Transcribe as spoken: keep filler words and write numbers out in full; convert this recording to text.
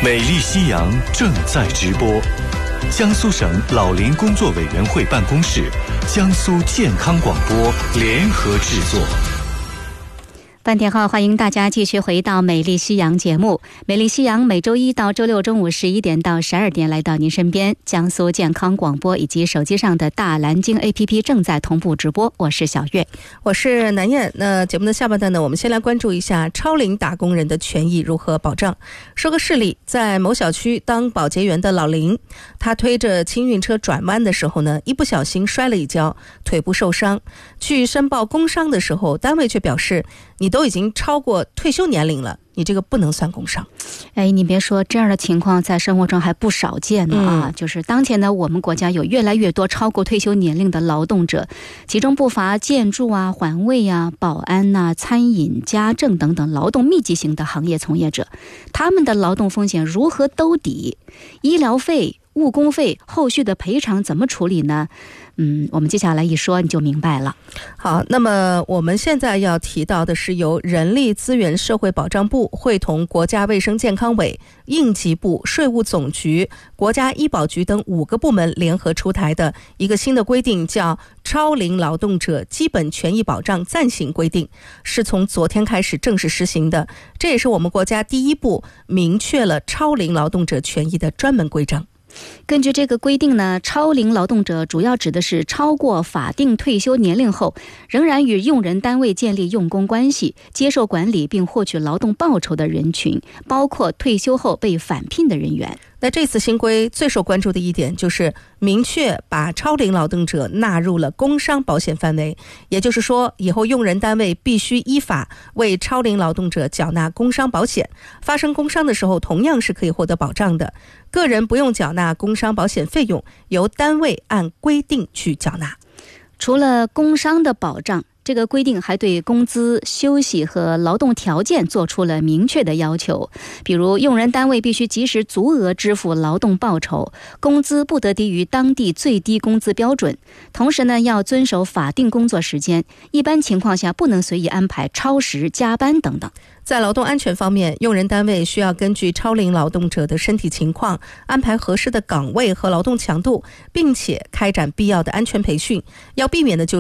美丽夕阳正在直播，江苏省老龄工作委员会办公室、江苏健康广播联合制作。 半点后，欢迎大家继续回到美丽夕阳节目。美丽夕阳每周一到周六中午十一点到十二点来到您身边，江苏健康广播以及手机上的大蓝鲸 A P P 正在同步直播。我是小月， 我是南燕。那节目的下半段呢，我们先来关注一下超龄打工人的权益如何保障。说个事例，在某小区当保洁员的老林，他推着清运车转弯的时候呢，一不小心摔了一跤，腿部受伤。去申报工伤的时候，单位却表示你都已经超过退休年龄了，你这个不能算工伤。 哎，你别说，这样的情况在生活中还不少见呢啊！嗯、就是当前呢，我们国家有越来越多超过退休年龄的劳动者，其中不乏建筑啊、环卫啊、保安呐、啊、餐饮、家政等等劳动密集型的行业从业者，他们的劳动风险如何兜底？医疗费、误工费后续的赔偿怎么处理呢？嗯，我们接下来一说你就明白了。 好，那么我们现在要提到的是由人力资源社会保障部会同国家卫生健康委、应急部、税务总局、国家医保局等五个部门联合出台的一个新的规定，叫《超龄劳动者基本权益保障暂行规定》，是从昨天开始正式实行的。这也是我们国家第一部明确了超龄劳动者权益的专门规章。 根据这个规定呢，超龄劳动者主要指的是超过法定退休年龄后，仍然与用人单位建立用工关系、接受管理并获取劳动报酬的人群，包括退休后被返聘的人员。 那这次新规最受关注的一点就是明确把超龄劳动者纳入了工伤保险范围，也就是说，以后用人单位必须依法为超龄劳动者缴纳工伤保险，发生工伤的时候同样是可以获得保障的。个人不用缴纳工伤保险费用，由单位按规定去缴纳。 除了工伤的保障，这个规定还对工资、休息和劳动条件做出了明确的要求，比如用人单位必须及时足额支付劳动报酬，工资不得低于当地最低工资标准，同时呢要遵守法定工作时间，一般情况下不能随意安排超时、加班等等。 在劳动安全方面，用人单位需要根据超龄劳动者的身体情况安排合适的岗位和劳动强度，并且开展必要的安全培训，要避免的就是